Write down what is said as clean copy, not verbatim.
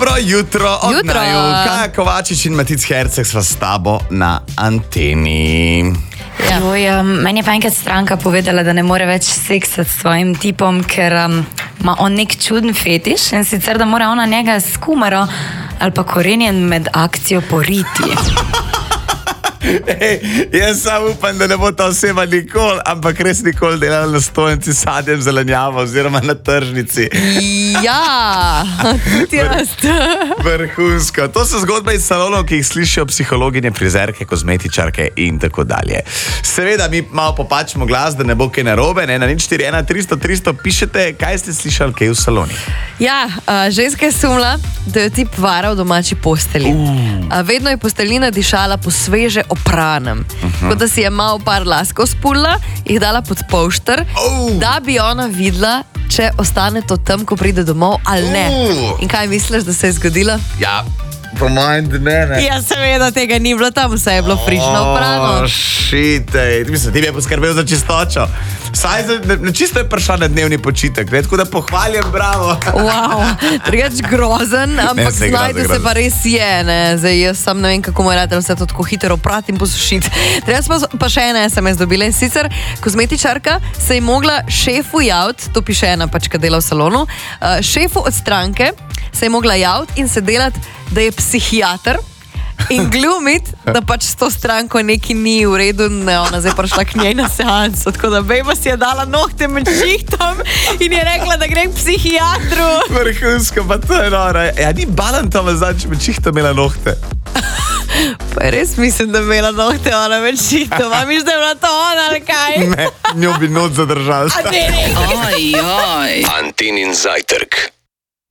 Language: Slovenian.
Dobro jutro od naju. Kaja Kovačič in Matic Herceg sva s tabo na anteni. Meni je pa enkrat stranka povedala, da ne more več seksati s svojim tipom, ker ima on nek čuden fetiš in sicer, da mora ona njega s kumaro ali pa korenjen med akcijo poriti. Jaz sam upam, da ne bo ta oseba nikoli, ampak res nikoli delala na stojnici s sadjem zelenjavo oziroma na tržnici. Ja, tudi jaz. Vrhunsko. To so zgodbe iz salonov, ki jih slišijo psihologinje, frizerke, kozmetičarke in tako dalje. Seveda mi malo popačimo glas, da ne bo kaj narobe, ne? Na 041 300 300 pišete, kaj ste slišali kaj v saloni. Ja, ženska je sumla, da jo tip vara v domači posteli. Vedno je posteljina dišala po sveže opranem. Kot da si je malo par laskov spulila, jih dala pod polšter, da bi ona videla, če ostane to tam, ko pride domov ali ne. In kaj misliš, da se je zgodilo? Ja, po mojem, ne. Ja, seveda tega ni bilo tam, vse je bilo frižno oprano. Mislim, ti bi je poskrbel za čistočo. Saj na čisto je prišla na dnevni počitek, ne? Tako da pohvaljem, bravo. Wow, drugač grozen, ampak znajde se pa res je, ne? Zdaj jaz sam ne vem, kako mu je rad, da vse to tako hitro oprati in posušiti. Treba pa še ena SMS dobila in sicer kozmetičarka se je mogla šefu javiti, to piše ena pač, ki dela v salonu, šefu od stranke se je mogla javiti in se delati, da je psihiater in glumit, da pač s to stranko neki ni v redu, ne, ona zdaj prišla k njej na seanso, tako da bejba si je dala nohte med čihtom in je rekla, da gre k psihiatru. Vrhunsko, pa to je nora. Ja, ni balantoma zadnjič med čihtom imela nohte. Pa res mislim, da imela nohte ona med čihtom. A misliš, da je bila to ona ali kaj? Ne, njo bi noč zadržala. Antenin zajtrk.